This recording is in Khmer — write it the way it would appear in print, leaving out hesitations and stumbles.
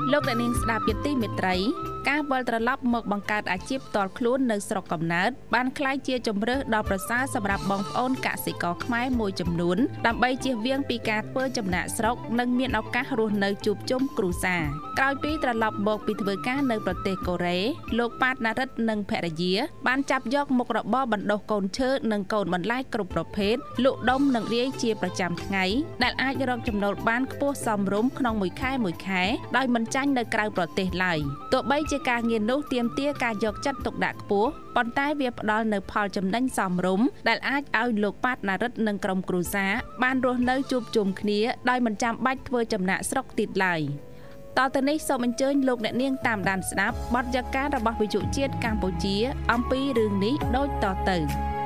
លោកអ្នកនាងស្ដាប់យទីមេត្រីការវិលត្រឡប់មកបង្កើតអាជីពផ្ទាល់ខ្លួននៅស្រុកកំណើតបានក្លាយជាជម្រើសដ៏ប្រសើរសម្រាប់បងប្អូនកសិករខ្មែរមួយចំនួនដើម្បីជៀសវាងពីការធ្វើចំណាកស្រុកនិងមានឱកាសរស់នៅជួបជុំគ្រួសារក្រោយពីត្រឡប់មកពីធ្វើការនៅប្រទេសកូរ៉េលោកប៉ាតណារិតនិងភរិយាបានចាប់យកមុខរបរបណ្ដុះកូនឈើនិងកូនបន្លែគ្រប់ប្រភេទលក់ដុំនិងរាយជាប្រចាំថ្ងៃដែលអាចរកចំណូលបានខ្ពស់សមរម្យក្នុងមួយខែដោយមិនចាញ់នៅក្រៅប្រទេសឡើយទោះបីជាការងារនោះទាមទារការយកចិត្តទុកដាក់ខ្ពស់ប៉ុន្តែវាផ្ដល់នូវផលចំណេញសមរម្យដែលអាចឲ្យលោកប៉ាតណារិតនិងក្រុមគ្រួសារបានរស់នៅជួបជុំគ្នាដោយមិនចាំបាច់ធ្វើចំណាកស្រុកទៀតឡើយតទៅនេះសូមអញ្ជើញលោកអ្នកនាងតាមដានស្ដាប់បទយការបស់វិទ្យុជាតិកម្ពុជាអំពីរឿងនេះដូចតទៅ